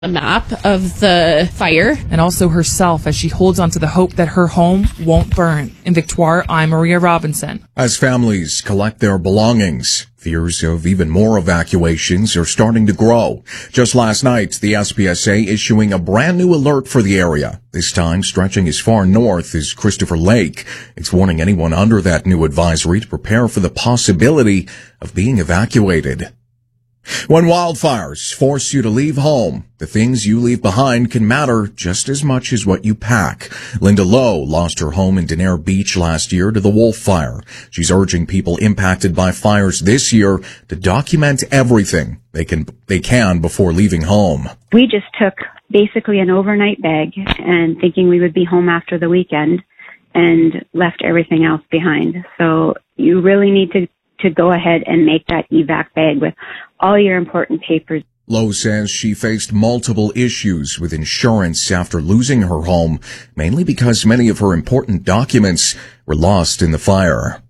a map of the fire. And also herself as she holds on to the hope that her home won't burn. In Victoire, I'm Maria Robinson. As families collect their belongings, fears of even more evacuations are starting to grow. Just last night, the SPSA issuing a brand new alert for the area, this time stretching as far north as Christopher Lake. It's warning anyone under that new advisory to prepare for the possibility of being evacuated. When wildfires force you to leave home, the things you leave behind can matter just as much as what you pack. Linda Lowe lost her home in Denair Beach last year to the Wolf Fire. She's urging people impacted by fires this year to document everything they can before leaving home. We just took basically an overnight bag and thinking we would be home after the weekend and left everything else behind. So you really need to go ahead and make that evac bag with all your important papers. Lowe says she faced multiple issues with insurance after losing her home, mainly because many of her important documents were lost in the fire.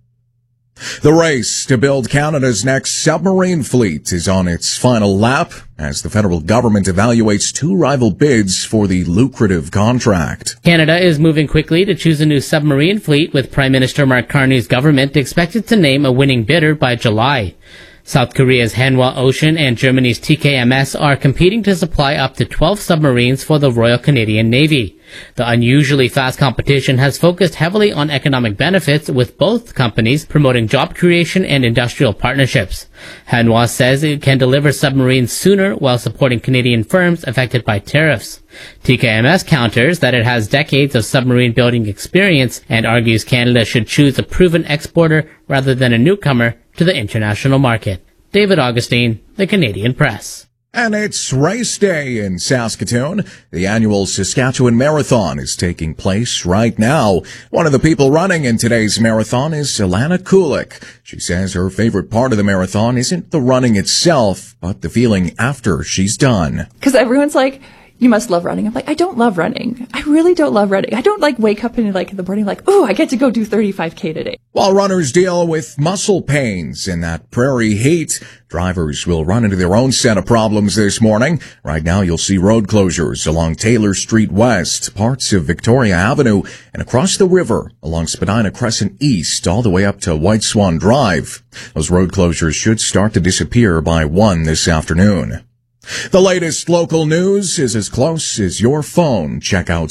The race to build Canada's next submarine fleet is on its final lap as the federal government evaluates two rival bids for the lucrative contract. Canada is moving quickly to choose a new submarine fleet, with Prime Minister Mark Carney's government expected to name a winning bidder by July. South Korea's Hanwha Ocean and Germany's TKMS are competing to supply up to 12 submarines for the Royal Canadian Navy. The unusually fast competition has focused heavily on economic benefits, with both companies promoting job creation and industrial partnerships. Hanwha says it can deliver submarines sooner while supporting Canadian firms affected by tariffs. TKMS counters that it has decades of submarine building experience and argues Canada should choose a proven exporter rather than a newcomer to the international market. David Augustine, The Canadian Press. And it's race day in Saskatoon. The annual Saskatchewan Marathon is taking place right now. One of the people running in today's marathon is Alana Kulik. She says her favorite part of the marathon isn't the running itself, but the feeling after she's done. Because everyone's like, you must love running. I'm like, I don't love running. I really don't love running. I don't wake up in the morning oh, I get to go do 35K today. While runners deal with muscle pains in that prairie heat, drivers will run into their own set of problems this morning. Right now, you'll see road closures along Taylor Street West, parts of Victoria Avenue, and across the river along Spadina Crescent East, all the way up to White Swan Drive. Those road closures should start to disappear by 1 this afternoon. The latest local news is as close as your phone. Check out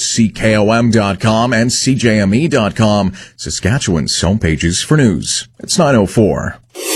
CKOM.com and CJME.com, Saskatchewan's homepages for news. It's 9:04.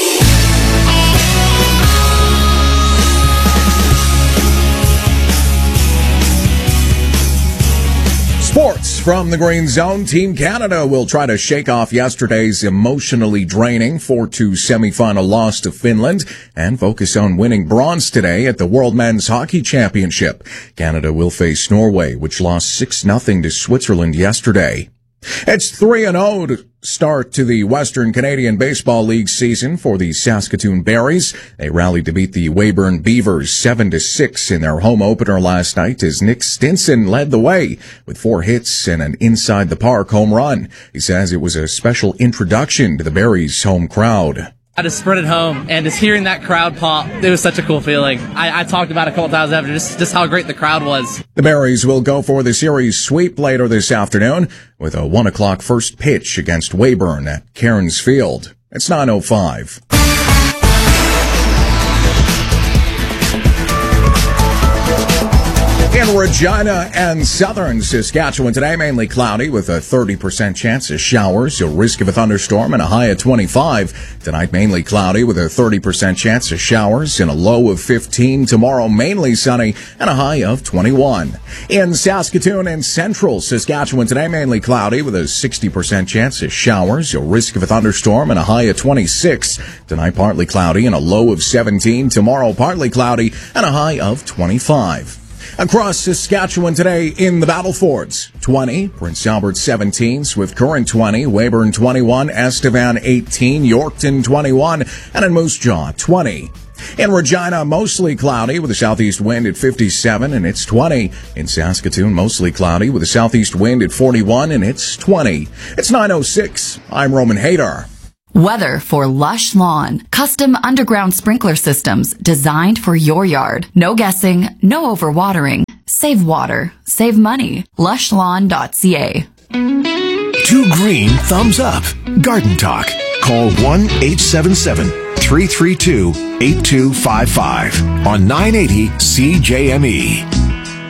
Sports from the Green Zone. Team Canada will try to shake off yesterday's emotionally draining 4-2 semifinal loss to Finland and focus on winning bronze today at the World Men's Hockey Championship. Canada will face Norway, which lost 6-0 to Switzerland yesterday. It's 3-0 to start to the Western Canadian Baseball League season for the Saskatoon Berries. They rallied to beat the Weyburn Beavers 7-6 in their home opener last night as Nick Stinson led the way with 4 hits and an inside-the-park home run. He says it was a special introduction to the Berries' home crowd. I just sprinted home, and just hearing that crowd pop, it was such a cool feeling. I talked about it a couple times after, just how great the crowd was. The Berries will go for the series sweep later this afternoon with a 1 o'clock first pitch against Weyburn at Cairns Field. It's 9:05. In Regina and southern Saskatchewan today, mainly cloudy with a 30% chance of showers, a risk of a thunderstorm, and a high of 25. Tonight, mainly cloudy with a 30% chance of showers and a low of 15. Tomorrow, mainly sunny and a high of 21. In Saskatoon and central Saskatchewan today, mainly cloudy with a 60% chance of showers, a risk of a thunderstorm, and a high of 26. Tonight, partly cloudy and a low of 17. Tomorrow, partly cloudy and a high of 25. Across Saskatchewan today in the Battlefords, 20, Prince Albert 17, Swift Current 20, Weyburn 21, Estevan 18, Yorkton 21, and in Moose Jaw 20. In Regina, mostly cloudy with a southeast wind at 57, and it's 20. In Saskatoon, mostly cloudy with a southeast wind at 41, and it's 20. It's 9:06. I'm Roman Hadar. Weather for Lush Lawn. Custom underground sprinkler systems designed for your yard. No guessing, no overwatering. Save water, save money. Lushlawn.ca. 2 green thumbs up. Garden Talk. Call 1-877-332-8255 on 980 CJME.